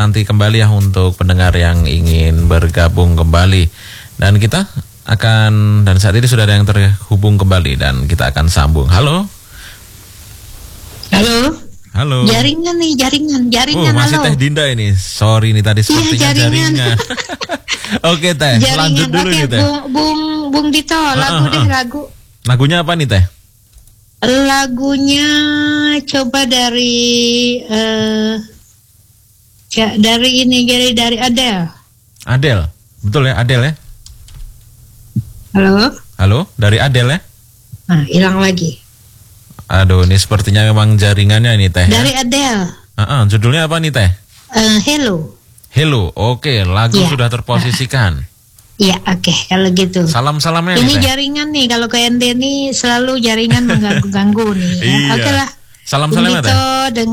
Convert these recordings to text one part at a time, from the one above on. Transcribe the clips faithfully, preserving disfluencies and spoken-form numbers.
menanti kembali ya untuk pendengar yang ingin bergabung kembali. Dan kita akan, dan saat ini sudah ada yang terhubung kembali dan kita akan sambung. Halo. Halo. Halo. Jaringan nih, jaringan, jaringan. Oh, masih halo. Teh Dinda ini. Sorry nih tadi sepertinya iya, jaringan. jaringan. Oke Teh, jaringan. lanjut dulu Oke, nih Teh. Bung, Bung, Bung Dito, lagu uh, uh, uh. deh lagu. Lagunya apa nih Teh? Lagunya coba dari uh, ya, dari ini dari dari Adele. Adele, betul ya Adele ya? Halo. Halo, dari Adele ya? Nah, hilang lagi. Aduh, ini sepertinya memang jaringannya ini Teh. Dari ya? Adele. Uh -uh, judulnya apa nih Teh? Uh, hello. Hello, oke, lagu ya. sudah terposisikan. Iya, oke, okay, kalau gitu. Salam-salamnya ini nih, jaringan nih, kalau ke Ente nih selalu jaringan mengganggu-ganggu nih. Ya. Iya. Oke okay lah. Salam-salamnya Teh.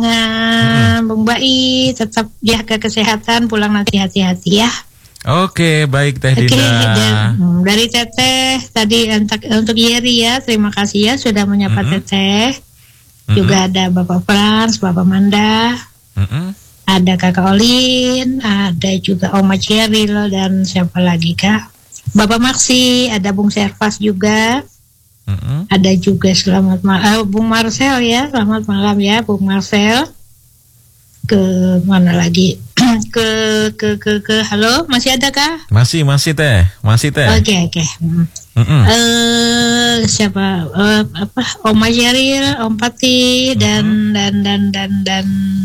dengan hmm. Bung Bai, tetap jaga kesehatan, pulang nanti hati-hati ya. Oke, baik Teh Dinda. Oke, dan, hmm, dari Teteh tadi untuk, untuk Yeri ya, terima kasih ya sudah menyapa mm-hmm. Teteh. Mm-hmm. Juga ada Bapak Frans, Bapak Manda, mm-hmm. ada Kakak Olin, ada juga Oma Ceril dan siapa lagi Kak? Bapak Maksi, ada Bung Servas juga, mm-hmm. ada juga selamat malam uh, Bung Marcel ya, selamat malam ya Bung Marcel. Ke mana lagi? ke ke ke ke halo, masih ada kah? Masih masih Teh, masih Teh. Oke okay, oke. Okay. Mm-hmm. Uh, siapa? Uh, apa? Om Jaril, Om Pati dan mm-hmm. dan dan dan dan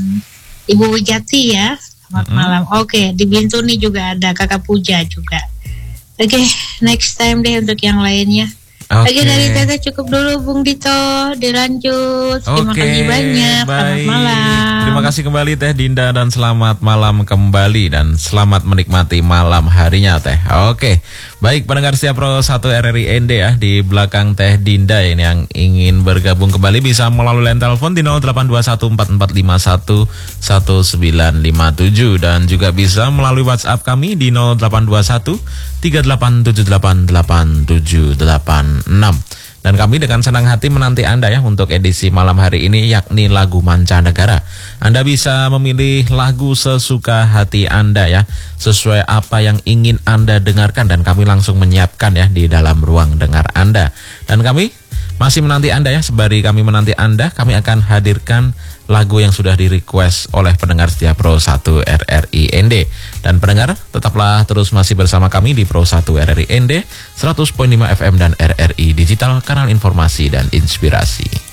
Ibu Wijati ya. Selamat mm-hmm. malam. Oke, okay, di Bintuni juga ada Kakak Puja juga. Oke, okay, next time deh untuk yang lainnya. Oke, okay. Dari Teteh cukup dulu Bung Dito, dilanjut. Terima okay, kasih banyak. Baik. Selamat malam. Terima kasih kembali Teh Dinda dan selamat malam kembali dan selamat menikmati malam harinya Teh. Oke, baik pendengar setia Pro satu R R I N D ya, di belakang Teh Dinda ini yang ingin bergabung kembali bisa melalui line telepon di nol delapan dua satu empat empat lima satu satu sembilan lima tujuh dan juga bisa melalui WhatsApp kami di nol delapan dua satu tiga delapan tujuh delapan delapan tujuh delapan enam. Dan kami dengan senang hati menanti Anda ya untuk edisi malam hari ini yakni lagu mancanegara. Anda bisa memilih lagu sesuka hati Anda ya, sesuai apa yang ingin Anda dengarkan dan kami langsung menyiapkan ya di dalam ruang dengar Anda. Dan kami masih menanti Anda ya, sembari kami menanti Anda, kami akan hadirkan lagu yang sudah di-request oleh pendengar setia Pro satu R R I N D. Dan pendengar, tetaplah terus masih bersama kami di Pro satu R R I N D, seratus koma lima F M dan R R I Digital, kanal informasi dan inspirasi.